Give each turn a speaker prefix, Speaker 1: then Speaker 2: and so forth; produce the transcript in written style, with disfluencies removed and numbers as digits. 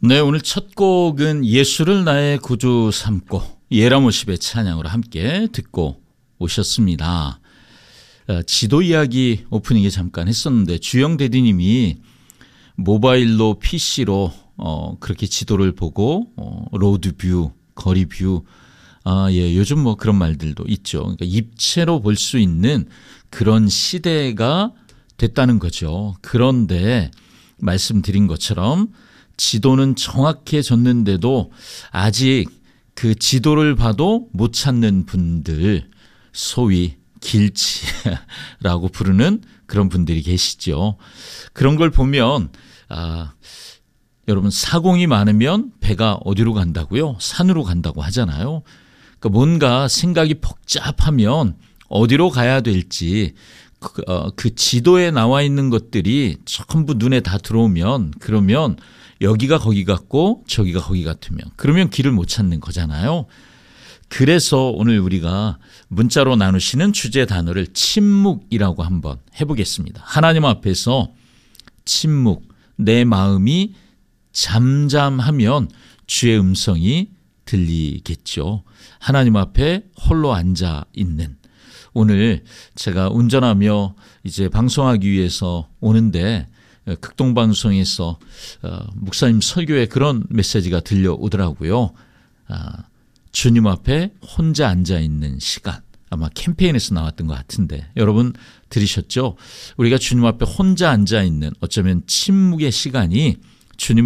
Speaker 1: 네, 오늘 첫 곡은 예수를 나의 구주 삼고 예라모십의 찬양으로 함께 듣고 오셨습니다. 지도 이야기 오프닝에 잠깐 했었는데 주영 대디님이 모바일로 PC로 그렇게 지도를 보고 로드뷰, 거리뷰, 요즘 뭐 그런 말들도 있죠. 그러니까 입체로 볼 수 있는 그런 시대가 됐다는 거죠. 그런데 말씀드린 것처럼 지도는 정확해졌는데도 아직 그 지도를 봐도 못 찾는 분들, 소위 길치라고 부르는 그런 분들이 계시죠. 그런 걸 보면 여러분 사공이 많으면 배가 어디로 간다고요? 산으로 간다고 하잖아요. 그러니까 뭔가 생각이 복잡하면 어디로 가야 될지 그 지도에 나와 있는 것들이 전부 눈에 다 들어오면 그러면 여기가 거기 같고 저기가 거기 같으면 그러면 길을 못 찾는 거잖아요. 그래서 오늘 우리가 문자로 나누시는 주제 단어를 침묵이라고 한번 해보겠습니다. 하나님 앞에서 침묵, 내 마음이 잠잠하면 주의 음성이 들리겠죠. 하나님 앞에 홀로 앉아 있는. 오늘 제가 운전하며 이제 방송하기 위해서 오는데 극동방송에서 목사님 설교에 그런 메시지가 들려오더라고요. 주님 앞에 혼자 앉아있는 시간. 아마 캠페인에서 나왔던 것 같은데 여러분 들으셨죠? 우리가 주님 앞에 혼자 앉아있는 어쩌면 침묵의 시간이 주님